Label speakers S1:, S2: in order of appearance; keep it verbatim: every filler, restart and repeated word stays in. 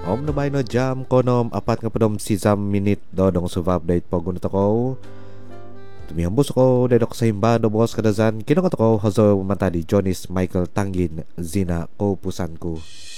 S1: Om nabay no jam konom apat nga padom si Zam minute dodong sa update pag gunot ako. Tumiyambos ako dedok sa himbano boss kadazan kinakot ako hazo mantadi Jonis Michael Tangin Zina ko pusan ko.